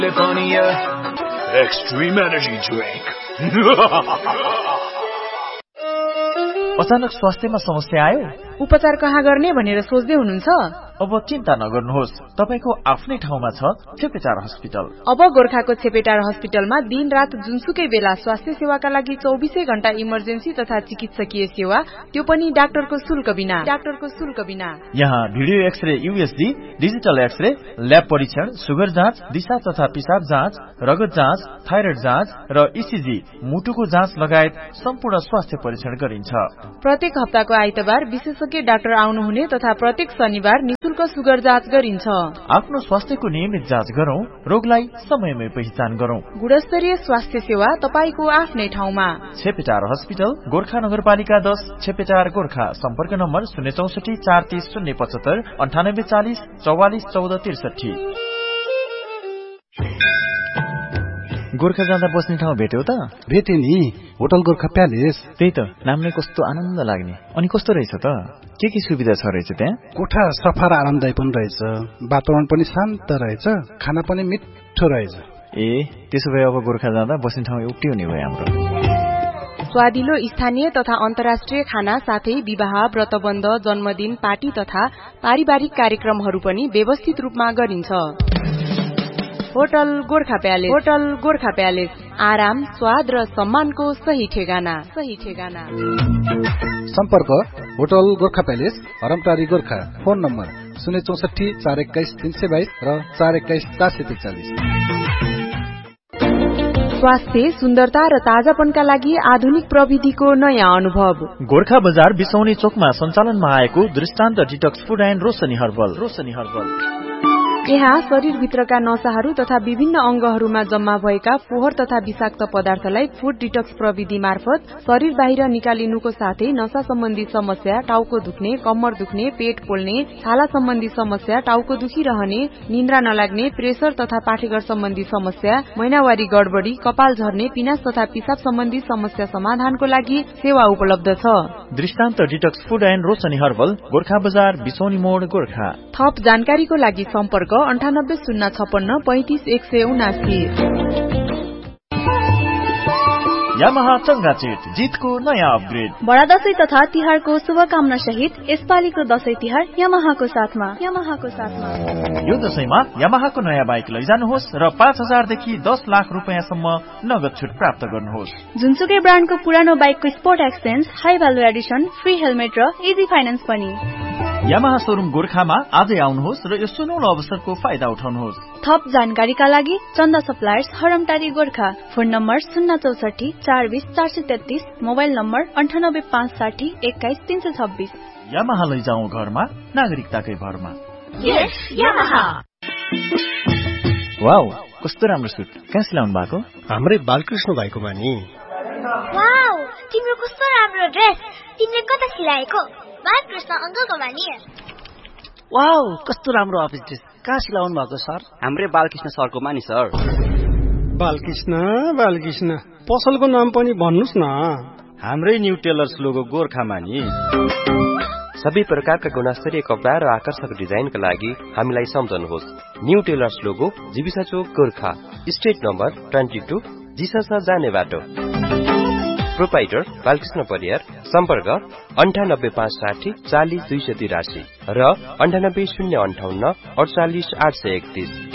Extreme energy drink. अचानक स्वास्थ्यमा समस्या आयो? उपचार कहाँ गर्ने भनेर सोच्दै हुनुहुन्छ? अब चिन्ता नगर्नुहोस्, तपाईको आफ्नै ठाउँमा छ छेपेटार हस्पिटल। अब गोर्खाको छेपेटार हस्पिटलमा दिन रात जुनसुकै बेला स्वास्थ्य सेवाका लागि 24 घण्टा इमर्जेन्सी तथा चिकित्सकीय सेवा, त्यो पनि डाक्टरको शुल्क बिना। यहाँ video x-ray USG, digital x-ray, lab परीक्षण, सुगर जाँच, दिशा तथा पिसाब जाँच, रगत जाँच, थाइरोइड जाँच र ईसीजी, मुटुको जाँच लगायत सम्पूर्ण स्वास्थ्य परीक्षण गरिन्छ। प्रत्येक हप्ताको आइतबार विशेषज्ञ डाक्टर आउनुहुने तथा प्रत्येक शनिबार निशुल्क सुगर जाँच गरिन्छ। आफ्नो स्वास्थ्यको नियमित जाँच गरौं, रोगलाई समयमै पहिचान गरौं। गुणस्तरीय स्वास्थ्य सेवा तपाईको आफ्नै ठाउँमा। छेपेटार हस्पिटल, गोर्खा नगरपालिका 10, छेपेटार गोर्खा। सम्पर्क नम्बर 064 430 075 98 40 44 14 63। गोर्खा जाँदा बस्ने ठाउँ भेट्यौ त? भेटे नि, होटल गोर्खा प्यालेस। त्यही त, नाम नै कस्तो आनन्द लाग्ने। अनि कस्तो रहेछ त? के सुविधा छ रहेछ त्यहाँ? कोठा सफा र आरामदायी पनि रहेछ, वातावरण पनि शान्त रहेछ, खाना पनि मिठो रहेछ। ए, त्यसो भए अब गोर्खा जाँदा बस्ने ठाउँ एउटै हुने भयो हाम्रो। स्वादिलो स्थानीय तथा अन्तर्राष्ट्रिय खाना साथै विवाह, व्रतबन्ध, जन्मदिन, पार्टी तथा पारिवारिक कार्यक्रमहरू पनि व्यवस्थित रूपमा गरिन्छ। होटल गोर्खा प्यालेस, आराम, स्वाद र सम्मानको सही ठेगाना। सम्पर्क hotel Gorkha palace, हरमटारी Gorkha. Phone number 064 421 322 र 421 443। स्वास्थ्य, सुन्दरता र ताजापनका लागि आधुनिक प्रविधिको नयाँ अनुभव। गोर्खा बजार बिसौनी चोकमा सञ्चालनमा आएको दृष्टान्त detox food and Roshni herbal. यहाँ शरीरभित्रका नसाहरू तथा विभिन्न अंगहरूमा जम्मा भएका फोहोर तथा विषाक्त पदार्थलाई फुड डिटक्स प्रविधि मार्फत शरीर बाहिर निकालिनुको साथै नशा सम्बन्धी समस्या, टाउको दुख्ने, कम्मर दुख्ने, पेट पोल्ने, छाला सम्बन्धी समस्या, टाउको दुखिरहने, निन्द्रा नलाग्ने, प्रेसर तथा पाठेघर सम्बन्धी समस्या, महिनावारी गडबडी, कपाल झर्ने, पिनास तथा पिसाब सम्बन्धी समस्या समाधानको लागि सेवा उपलब्ध छ। दृष्टान्त detox food and Roshni herbal, Gorkha बजार बिसौनी मोड गोर्खा। थप जानकारीको लागि सम्पर्क 98 056 35 179। यामाहा चंगाचेट, जितको नयाँ अपग्रेड। बडा दशैं तथा तिहारको शुभकामना सहित यसपालिको दशैं तिहार यामाहाको साथमा। यो दशैंमा यामाहाको नयाँ बाइक लैजानुहोस् र 5000 देखि 10 लाख रुपैयाँसम्म नगद छुट प्राप्त गर्नुहोस्। जुनसुकै ब्रान्डको पुरानो बाइकको sport exchange, high value Edison, free helmet र इजी फाइनान्स पनि। यामाहा शोरूम गोर्खामा आजै आउनुहोस् र यो सुनौलो अवसरको फाइदा उठाउनुहोस्। थप जानकारीका लागि चन्दा suppliers, हरमटारी Gorkha. Phone number 064 420 433, mobile number 98 560 21 326। Yamaha लैजाऊ घरमा, नागरिकताकै भरमा। यस, यामाहा। वाउ, कस्तो राम्रो सुट। कहाँ सिलाउनु भएको? हाम्रै बालकृष्ण भाइकोमा नि। वाउ, तिम्रो कस्तो राम्रो ड्रेस। तिमीले कता सिलाएको? बालकृष्ण अंकलकोमा नि। वाउ, कस्तो राम्रो अफिस ड्रेस। कहाँ सिलाउनु भएको सर? हाम्रै बालकृष्ण सरकोमा नि सर। बालकृष्ण, पसलको नाम पनि भन्नुस् न। हाम्रै न्यू टेलर्स लोगो गोर्खामा नि। सबै प्रकारका गुणस्तरीय कपडा र आकर्षक डिजाइनका लागि हामीलाई सम्झनुहोस्। न्यू टेलर्स लोगो, जीविसा चोक गोर्खा, स्ट्रिट नम्बर 22, जिसासा जाने बाटो। प्रोपाइटर बालकृष्ण परियार। सम्पर्क 98 560 40 283 र 98 058 48 831।